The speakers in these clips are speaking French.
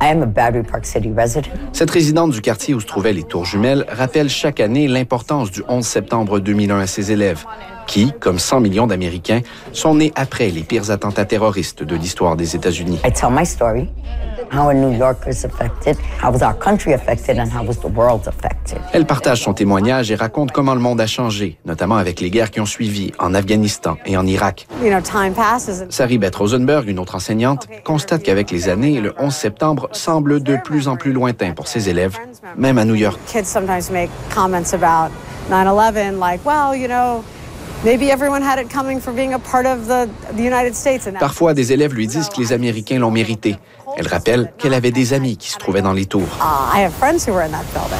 I am a Battery Park City resident. Cette résidente du quartier où se trouvaient les Tours Jumelles rappelle chaque année l'importance du 11 septembre 2001 à ses élèves, qui, comme 100 millions d'Américains, sont nés après les pires attentats terroristes de l'histoire des États-Unis. I tell my story, how a New Yorker is affected, how was our country affected, and how was the world affected. Elle partage son témoignage et raconte comment le monde a changé, notamment avec les guerres qui ont suivi en Afghanistan et en Irak. Sari Beth Rosenberg, une autre enseignante, constate qu'avec les années, le 11 septembre semble de plus en plus lointain pour ses élèves, même à New York. Kids sometimes make comments about 9/11, like, well, you know, maybe everyone had it coming for being a part of the United States. Parfois, des élèves lui disent que les Américains l'ont mérité. Elle rappelle qu'elle avait des amis qui se trouvaient dans les tours. I have friends who were in that building.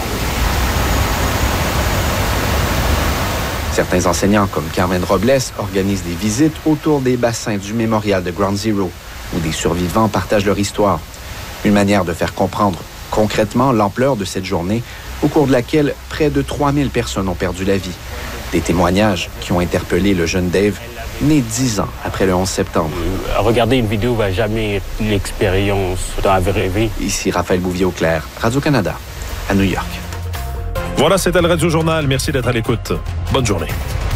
Certains enseignants, comme Carmen Robles, organisent des visites autour des bassins du mémorial de Ground Zero, où des survivants partagent leur histoire. Une manière de faire comprendre concrètement l'ampleur de cette journée, au cours de laquelle près de 3000 personnes ont perdu la vie. Des témoignages qui ont interpellé le jeune Dave, né 10 ans après le 11 septembre. Regarder une vidéo va jamais être l'expérience dans la vraie vie. Ici Raphaël Bouvier-Auclair, Radio-Canada, à New York. Voilà, c'était le Radio Journal. Merci d'être à l'écoute. Bonne journée.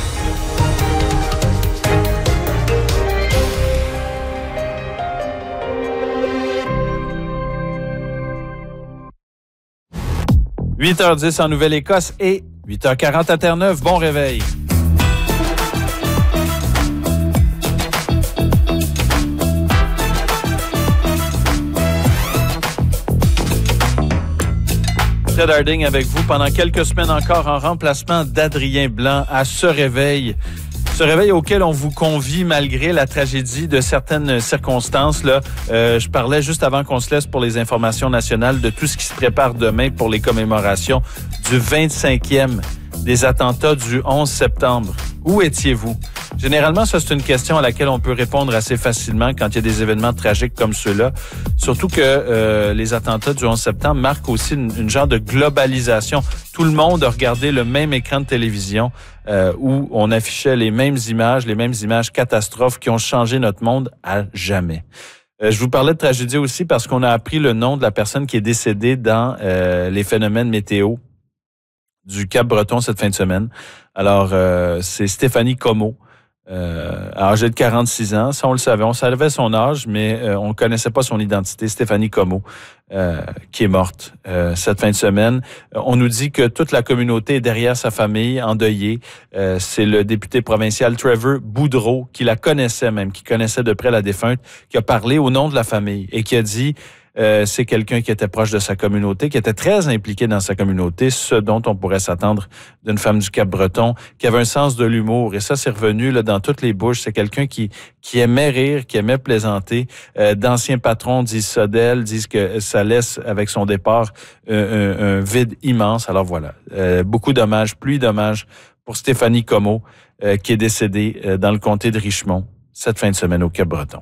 « 8h10 en Nouvelle-Écosse et 8h40 à Terre-Neuve. Bon réveil. Fred Harding avec vous pendant quelques semaines encore en remplacement d'Adrien Blanc à Ce réveil. Ce réveil auquel on vous convie malgré la tragédie de certaines circonstances. Là, je parlais juste avant qu'on se laisse pour les informations nationales de tout ce qui se prépare demain pour les commémorations du 25e des attentats du 11 septembre. Où étiez-vous? Généralement, ça, c'est une question à laquelle on peut répondre assez facilement quand il y a des événements tragiques comme ceux-là. Surtout que les attentats du 11 septembre marquent aussi une genre de globalisation. Tout le monde a regardé le même écran de télévision où on affichait les mêmes images catastrophes qui ont changé notre monde à jamais. Je vous parlais de tragédie aussi parce qu'on a appris le nom de la personne qui est décédée dans les phénomènes météo du Cap-Breton cette fin de semaine. Alors, c'est Stéphanie Comeau. Âgée de 46 ans, ça on savait son âge, mais on ne connaissait pas son identité. Stéphanie Comeau, qui est morte cette fin de semaine. On nous dit que toute la communauté est derrière sa famille, endeuillée. C'est le député provincial Trevor Boudreau, qui la connaissait même, qui connaissait de près la défunte, qui a parlé au nom de la famille et qui a dit... c'est quelqu'un qui était proche de sa communauté, qui était très impliqué dans sa communauté, ce dont on pourrait s'attendre d'une femme du Cap-Breton, qui avait un sens de l'humour. Et ça, c'est revenu là dans toutes les bouches. C'est quelqu'un qui aimait rire, qui aimait plaisanter. D'anciens patrons disent ça d'elle, disent que ça laisse, avec son départ, un vide immense. Alors voilà, beaucoup d'hommages, pluie d'hommages pour Stéphanie Comeau, qui est décédée dans le comté de Richmond cette fin de semaine au Cap-Breton.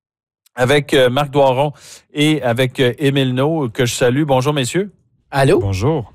Avec Marc Doiron et avec Émile Naud, que je salue. Bonjour, messieurs. Allô? Bonjour.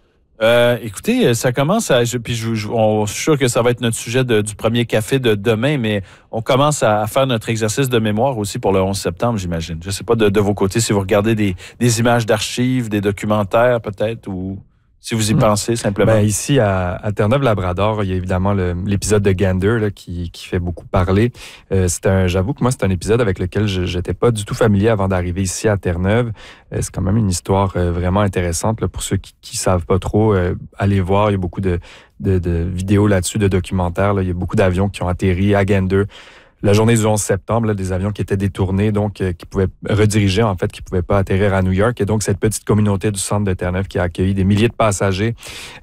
Écoutez, ça commence à... je suis sûr que ça va être notre sujet du premier café de demain, mais on commence à faire notre exercice de mémoire aussi pour le 11 septembre, j'imagine. Je ne sais pas de vos côtés si vous regardez des images d'archives, des documentaires peut-être, ou... si vous y pensez, simplement. Ben, ici, à Terre-Neuve-Labrador, il y a évidemment l'épisode de Gander là, qui fait beaucoup parler. J'avoue que moi, c'est un épisode avec lequel je n'étais pas du tout familier avant d'arriver ici à Terre-Neuve. C'est quand même une histoire vraiment intéressante. Là, pour ceux qui savent pas trop, allez voir. Il y a beaucoup de vidéos là-dessus, de documentaires. Là. Il y a beaucoup d'avions qui ont atterri à Gander. La journée du 11 septembre, là, des avions qui étaient détournés, donc qui pouvaient rediriger, en fait, qui pouvaient pas atterrir à New York. Et donc, cette petite communauté du centre de Terre-Neuve qui a accueilli des milliers de passagers.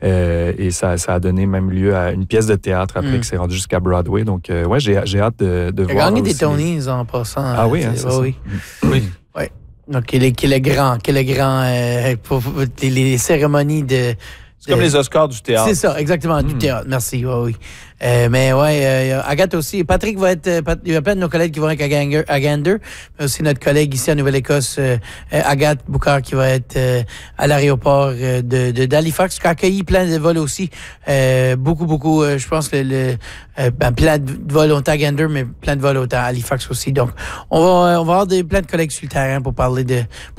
Et ça a donné même lieu à une pièce de théâtre après qui s'est rendue jusqu'à Broadway. Donc, ouais, j'ai hâte de voir. Il a gagné des Tonys en passant. Ah oui, hein, c'est ça. Oui. Ouais. Donc, quel est grand pour les cérémonies de... C'est comme les Oscars du théâtre. C'est ça, exactement, du théâtre. Merci, oui. Mais ouais, Agathe aussi. Patrick va être... il y a plein de nos collègues qui vont être à Gander, mais aussi notre collègue ici en Nouvelle-Écosse, Agathe Boucard, qui va être à l'aéroport d'Halifax, qui a accueilli plein de vols aussi. Beaucoup, je pense que plein de vols autant à Gander, mais plein de vols autant à Halifax aussi. Donc, on va avoir plein de collègues sur le terrain pour parler